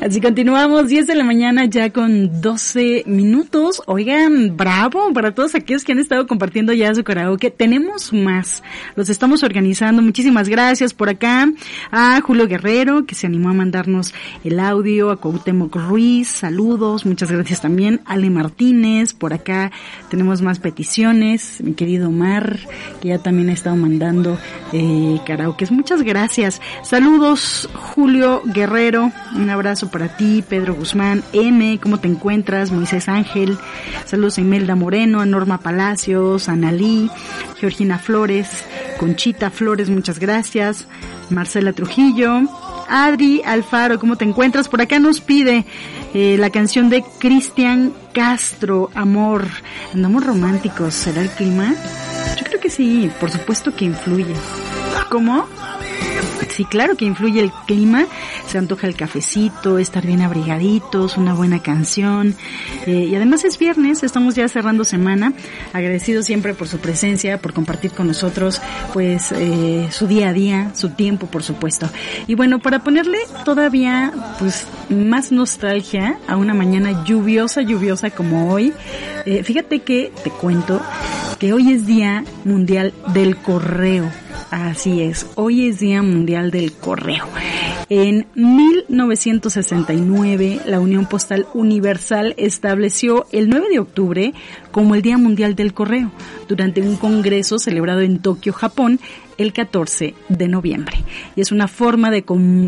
Así continuamos, 10 de la mañana ya con 12 minutos. Oigan, bravo para todos aquellos que han estado compartiendo ya su karaoke. Tenemos más, los estamos organizando. Muchísimas gracias por acá a Julio Guerrero, que se animó a mandarnos el audio, a Cuauhtémoc Ruiz, saludos, muchas gracias también. Ale Martínez, por acá tenemos más peticiones. Mi querido Omar, que ya también ha estado mandando karaokes. Muchas gracias. Saludos, Julio Guerrero, un abrazo para ti. Pedro Guzmán M, ¿cómo te encuentras? Moisés Ángel, saludos a Imelda Moreno, a Norma Palacios, a Analí, Georgina Flores, Conchita Flores, muchas gracias. Marcela Trujillo, Adri Alfaro, ¿cómo te encuentras? Por acá nos pide la canción de Cristian Castro, Amor. Andamos románticos, ¿será el clima? Yo creo que sí, por supuesto que influye. ¿Cómo? Sí, claro que influye el clima, se antoja el cafecito, estar bien abrigaditos, una buena canción, y además es viernes, estamos ya cerrando semana, agradecidos siempre por su presencia, por compartir con nosotros, pues, su día a día, su tiempo, por supuesto. Y bueno, para ponerle todavía, pues, más nostalgia a una mañana lluviosa como hoy, fíjate que te cuento que hoy es Día Mundial del Correo. Así es, hoy es Día Mundial del Correo. En 1969, la Unión Postal Universal estableció el 9 de octubre como el Día Mundial del Correo, durante un congreso celebrado en Tokio, Japón, el 14 de noviembre. Y es una forma de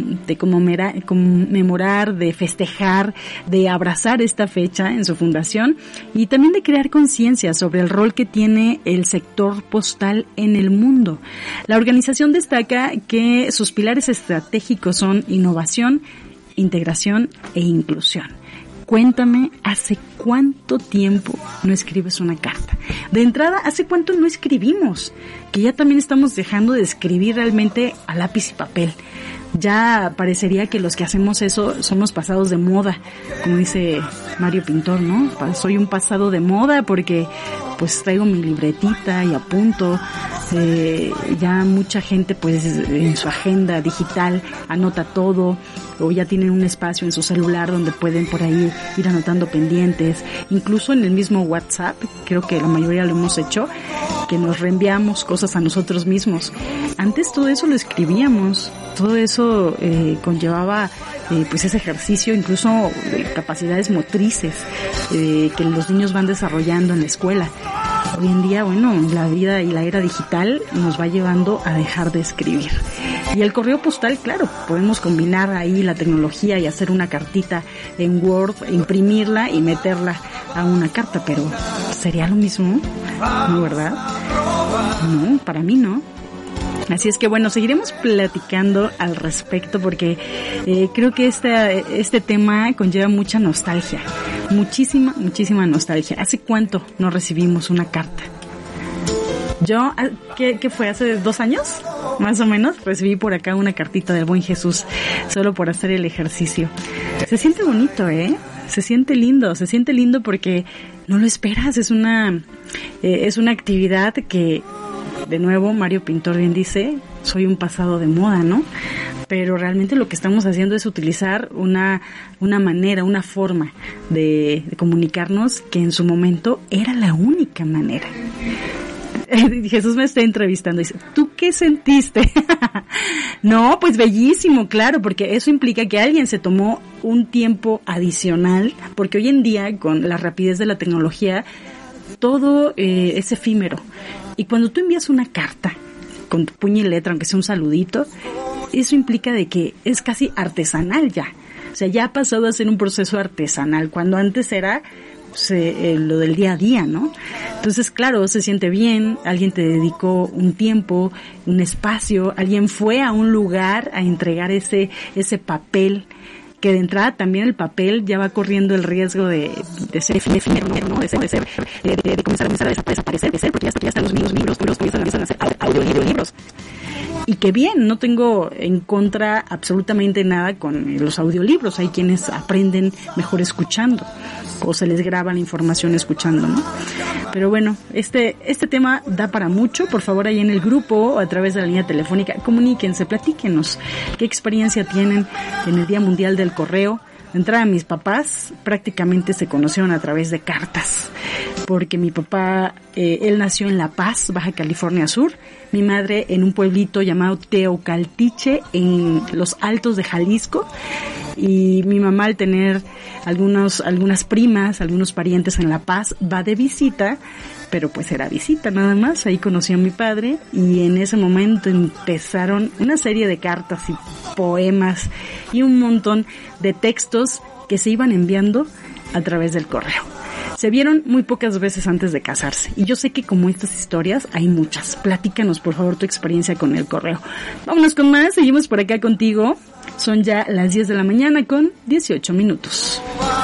conmemorar, de festejar, de abrazar esta fecha en su fundación y también de crear conciencia sobre el rol que tiene el sector postal en el mundo. La organización destaca que sus pilares estratégicos son innovación, integración e inclusión. Cuéntame, ¿hace cuánto tiempo no escribes una carta? De entrada, ¿hace cuánto no escribimos? Que ya también estamos dejando de escribir realmente a lápiz y papel. Ya parecería que los que hacemos eso somos pasados de moda, como dice Mario Pintor, ¿no? Soy un pasado de moda porque pues traigo mi libretita y apunto. Ya mucha gente pues en su agenda digital anota todo, o ya tienen un espacio en su celular donde pueden por ahí ir anotando pendientes. Incluso en el mismo WhatsApp, creo que la mayoría lo hemos hecho, que nos reenviamos cosas a nosotros mismos. Antes todo eso lo escribíamos, todo eso conllevaba pues ese ejercicio, incluso capacidades motrices que los niños van desarrollando en la escuela. Hoy en día, bueno, la vida y la era digital nos va llevando a dejar de escribir. Y el correo postal, claro, podemos combinar ahí la tecnología y hacer una cartita en Word, imprimirla y meterla a una carta, pero ¿sería lo mismo? ¿No, verdad? No, para mí no. Así es que bueno, seguiremos platicando al respecto porque creo que este tema conlleva mucha nostalgia, muchísima nostalgia. ¿Hace cuánto no recibimos una carta? Yo, ¿qué fue? ¿Hace 2 años? Más o menos, recibí por acá una cartita del Buen Jesús, solo por hacer el ejercicio. Se siente bonito, se siente lindo porque no lo esperas, es una actividad que, de nuevo, Mario Pintor bien dice, soy un pasado de moda, ¿no? Pero realmente lo que estamos haciendo es utilizar una manera, una forma de comunicarnos que en su momento era la única manera. Jesús me está entrevistando y dice, ¿tú qué sentiste? No, pues bellísimo, claro, porque eso implica que alguien se tomó un tiempo adicional, porque hoy en día, con la rapidez de la tecnología, todo es efímero. Y cuando tú envías una carta con tu puño y letra, aunque sea un saludito, eso implica de que es casi artesanal ya. O sea, ya ha pasado a ser un proceso artesanal, cuando antes era lo del día a día, ¿no? Entonces, claro, se siente bien, alguien te dedicó un tiempo, un espacio, alguien fue a un lugar a entregar ese papel, que de entrada también el papel ya va corriendo el riesgo de ser efímero, ¿no? De comenzar a desaparecer, porque ya están los libros, comienzan a hacer audiolibros. Y que bien, no tengo en contra absolutamente nada con los audiolibros. Hay quienes aprenden mejor escuchando, o se les graba la información escuchando, ¿no? Pero bueno, este tema da para mucho. Por favor, ahí en el grupo o a través de la línea telefónica, comuníquense, platíquenos qué experiencia tienen en el Día Mundial del Correo. De entrada, mis papás prácticamente se conocieron a través de cartas, porque mi papá, él nació en La Paz, Baja California Sur, mi madre en un pueblito llamado Teocaltiche, en los Altos de Jalisco, y mi mamá, al tener algunas primas, algunos parientes en La Paz, va de visita, pero pues era visita nada más. Ahí conoció a mi padre y en ese momento empezaron una serie de cartas y poemas y un montón de textos que se iban enviando a través del correo. Se vieron muy pocas veces antes de casarse, y yo sé que como estas historias hay muchas. Platícanos por favor tu experiencia con el correo. Vámonos con más, seguimos por acá contigo. Son ya las 10 de la mañana con 18 minutos.